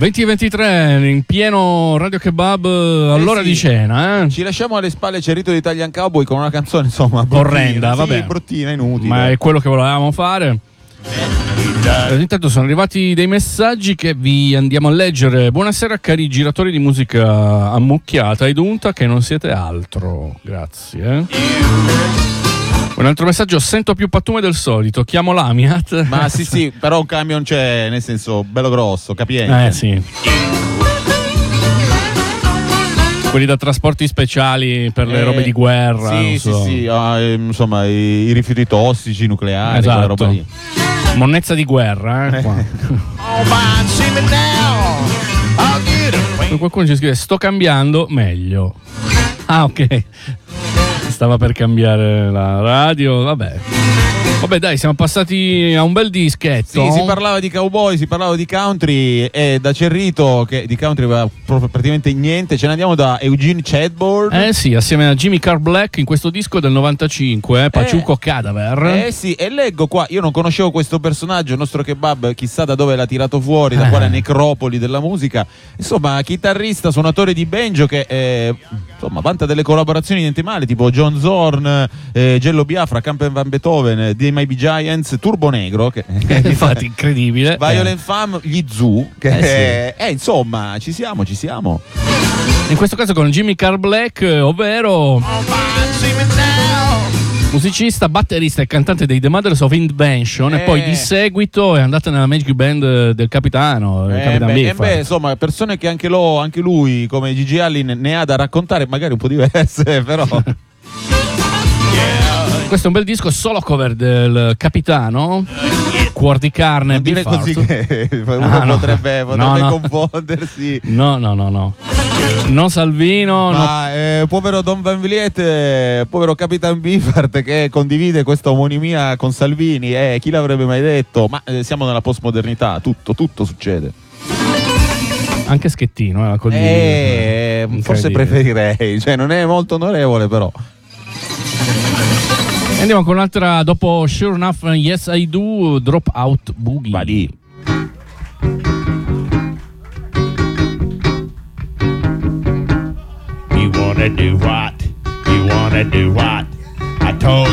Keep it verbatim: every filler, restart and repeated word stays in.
venti e ventitré in pieno Radio Kebab all'ora eh sì, di cena. Eh? Ci lasciamo alle spalle Cerrito di Italian Cowboy con una canzone insomma orrenda, sì, vabbè. bruttina, inutile. Ma è quello che volevamo fare. Eh, intanto sono arrivati dei messaggi che vi andiamo a leggere. Buonasera cari giratori di musica ammucchiata ed unta che non siete altro. Grazie. Un altro messaggio: sento più pattume del solito, chiamo l'Amiat. Ma sì sì, però un camion c'è, nel senso bello grosso, capiente. Eh sì. Quelli da trasporti speciali per le eh, robe di guerra. Sì non so. sì sì, ah, eh, insomma i, i rifiuti tossici nucleari, esatto. Quella roba lì. Monnezza di guerra, eh? Qua. Qualcuno ci scrive: sto cambiando meglio. Ah, ok. Stava per cambiare la radio, vabbè. Vabbè dai, siamo passati a un bel dischetto. Sì, si parlava di cowboy, si parlava di country e da Cerrito, che di country aveva praticamente niente, ce ne andiamo da Eugene Chadbourne. Eh sì, assieme a Jimmy Carr Black in questo disco del novantacinque, eh, Paciuco eh, Cadaver. Eh sì, e leggo qua, io non conoscevo questo personaggio, il nostro kebab, chissà da dove l'ha tirato fuori, da eh. quale necropoli della musica. Insomma, chitarrista, suonatore di banjo che eh, insomma vanta delle collaborazioni niente male, tipo John Zorn, eh, Jello Biafra, Campen Van Beethoven, They May Be Giants, Turbo Negro, che infatti incredibile, Violent eh. Femme, gli Zoo, che eh, sì. eh, eh, insomma, ci siamo, ci siamo. In questo caso con Jimmy Carr Black, ovvero musicista, batterista e cantante dei The Mothers of Invention, eh. e poi di seguito è andata nella Magic Band del capitano, eh, Capitan beh, Beefheart. eh beh, insomma, persone che anche, lo, anche lui, come Gigi Allin, ne ha da raccontare, magari un po' diverse, però. Questo è un bel disco solo cover del capitano, Cuor di carne. Non dire così che uno ah, no. potrebbe, potrebbe no, no. confondersi. No, no, no, no. No Salvino. Ma no. Eh, povero Don Van Vliet, eh, povero Capitan Beefheart che condivide questa omonimia con Salvini. Eh, chi l'avrebbe mai detto? Ma eh, siamo nella postmodernità, tutto, tutto succede. Anche Schettino, eh, eh, forse preferirei, cioè non è molto onorevole però. Andiamo con un'altra, dopo Sure Enough Yes I Do, Drop Out Boogie. Buddy. You wanna do what? You wanna do what? I told